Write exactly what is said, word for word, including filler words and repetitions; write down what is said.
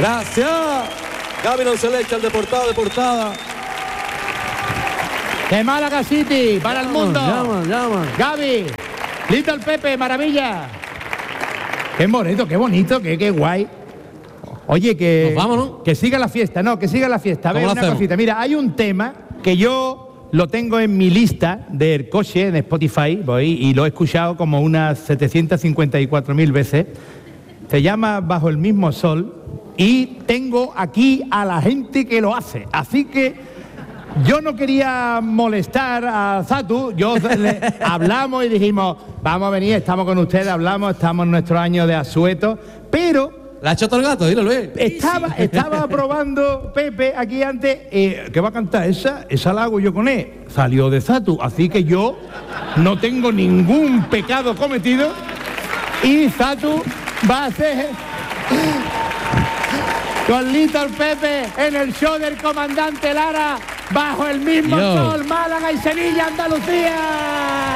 Gracias. Gaby no se le echa el de portada, de portada. De Málaga City, para llama, el mundo. Llama, llama. Gaby, Little Pepe, maravilla. Qué bonito, qué bonito, qué, qué guay. Oye, que, Nos vamos, ¿no? que siga la fiesta, no, que siga la fiesta. A ver, una hacemos? cosita. Mira, hay un tema que yo lo tengo en mi lista del coche en Spotify, voy, y lo he escuchado como unas setecientas cincuenta y cuatro mil veces. Se llama Bajo el mismo sol y tengo aquí a la gente que lo hace. Así que yo no quería molestar a Zatu, yo le, hablamos y dijimos, vamos a venir, estamos con ustedes, hablamos, estamos en nuestro año de asueto, pero... ¿La ha hecho todo el gato? Dilo, Luis. Estaba, estaba probando Pepe aquí antes, eh, ¿qué va a cantar? Esa, esa la hago yo con él. Salió de Zatu, así que yo no tengo ningún pecado cometido y Zatu va a hacer con Little Pepe en el show del comandante Lara, Bajo el mismo Yo. sol, Málaga y Sevilla, Andalucía.